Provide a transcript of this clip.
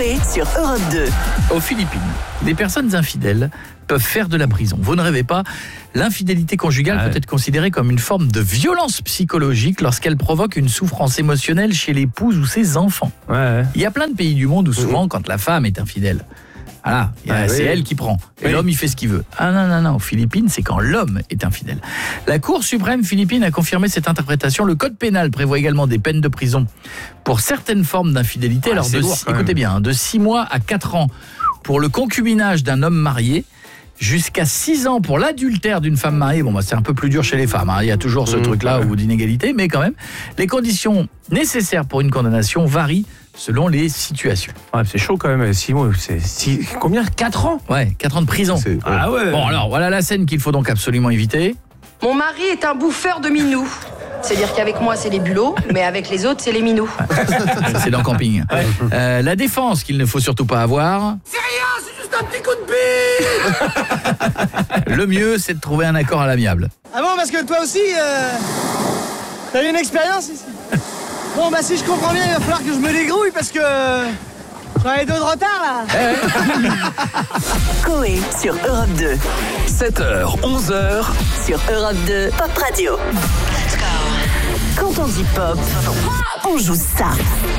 Coé sur Europe 2. Aux Philippines, des personnes infidèles peuvent faire de la prison. Vous ne rêvez pas, l'infidélité conjugale peut être considérée comme une forme de violence psychologique lorsqu'elle provoque une souffrance émotionnelle chez l'épouse ou ses enfants. Il y a plein de pays du monde où souvent, quand la femme est infidèle, voilà, c'est elle qui prend. Et l'homme, il fait ce qu'il veut. Ah non, aux Philippines, c'est quand l'homme est infidèle. La Cour suprême philippine a confirmé cette interprétation. Le code pénal prévoit également des peines de prison pour certaines formes d'infidélité. Alors, écoutez bien, de 6 mois à 4 ans pour le concubinage d'un homme marié, jusqu'à 6 ans pour l'adultère d'une femme mariée. Bon, c'est un peu plus dur chez les femmes. Il y a toujours ce truc-là d'inégalité, mais quand même, les conditions nécessaires pour une condamnation varient selon les situations. C'est chaud quand même, 6 mois, combien 4 ans? 4 ans de prison. Ah ouais. Bon, alors, voilà la scène qu'il faut donc absolument éviter. Mon mari est un bouffeur de minous. C'est-à-dire qu'avec moi, c'est les bulots, mais avec les autres, c'est les minous. C'est dans Camping. La défense qu'il ne faut surtout pas avoir. C'est rien, c'est juste un petit coup de bille. Le mieux, c'est de trouver un accord à l'amiable. Ah bon, parce que toi aussi, t'as eu une expérience ici? Bon, bah si je comprends bien, il va falloir que je me dégrouille parce que j'en ai 2 de retard, là. Coé sur Europe 2. 7h, 11h. Sur Europe 2, Pop Radio. Quand on dit pop, on joue ça.